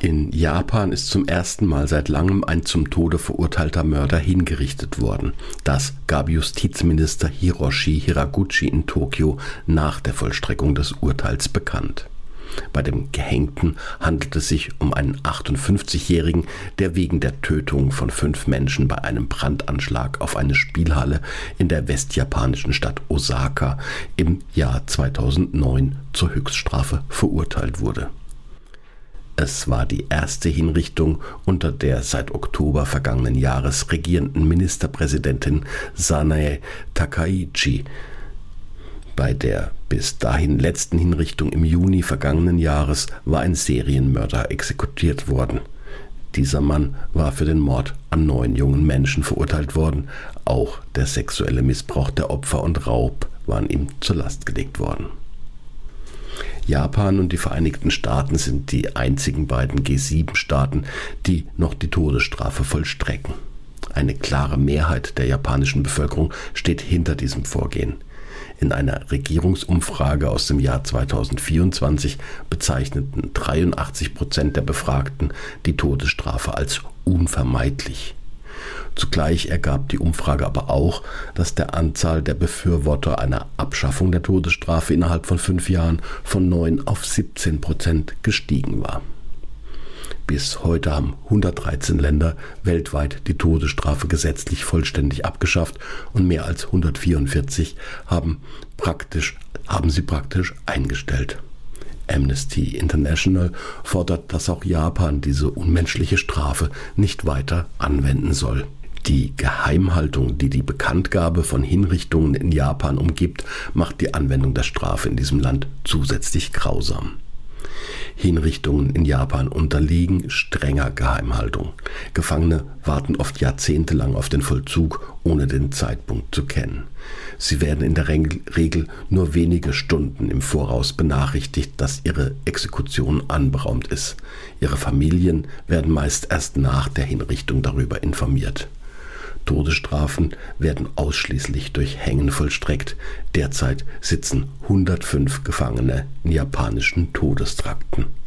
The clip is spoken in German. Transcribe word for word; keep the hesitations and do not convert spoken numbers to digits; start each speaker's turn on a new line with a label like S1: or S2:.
S1: In Japan ist zum ersten Mal seit langem ein zum Tode verurteilter Mörder hingerichtet worden. Das gab Justizminister Hiroshi Hiraguchi in Tokio nach der Vollstreckung des Urteils bekannt. Bei dem Gehängten handelt es sich um einen achtundfünfzigjährigen, der wegen der Tötung von fünf Menschen bei einem Brandanschlag auf eine Spielhalle in der westjapanischen Stadt Osaka im Jahr zweitausendneun zur Höchststrafe verurteilt wurde. Es war die erste Hinrichtung unter der seit Oktober vergangenen Jahres regierenden Ministerpräsidentin Sanae Takaichi. Bei der bis dahin letzten Hinrichtung im Juni vergangenen Jahres war ein Serienmörder exekutiert worden. Dieser Mann war für den Mord an neun jungen Menschen verurteilt worden. Auch der sexuelle Missbrauch der Opfer und Raub waren ihm zur Last gelegt worden. Japan und die Vereinigten Staaten sind die einzigen beiden G sieben Staaten, die noch die Todesstrafe vollstrecken. Eine klare Mehrheit der japanischen Bevölkerung steht hinter diesem Vorgehen. In einer Regierungsumfrage aus dem Jahr zweitausendvierundzwanzig bezeichneten dreiundachtzig Prozent der Befragten die Todesstrafe als unvermeidlich. Zugleich ergab die Umfrage aber auch, dass der Anzahl der Befürworter einer Abschaffung der Todesstrafe innerhalb von fünf Jahren von neun auf siebzehn Prozent gestiegen war. Bis heute haben hundertdreizehn Länder weltweit die Todesstrafe gesetzlich vollständig abgeschafft und mehr als hundertvierundvierzig haben, praktisch, haben sie praktisch eingestellt. Amnesty International fordert, dass auch Japan diese unmenschliche Strafe nicht weiter anwenden soll. Die Geheimhaltung, die die Bekanntgabe von Hinrichtungen in Japan umgibt, macht die Anwendung der Strafe in diesem Land zusätzlich grausam. Hinrichtungen in Japan unterliegen strenger Geheimhaltung. Gefangene warten oft jahrzehntelang auf den Vollzug, ohne den Zeitpunkt zu kennen. Sie werden in der Regel nur wenige Stunden im Voraus benachrichtigt, dass ihre Exekution anberaumt ist. Ihre Familien werden meist erst nach der Hinrichtung darüber informiert. Todesstrafen werden ausschließlich durch Hängen vollstreckt. Derzeit sitzen hundertfünf Gefangene in japanischen Todestrakten.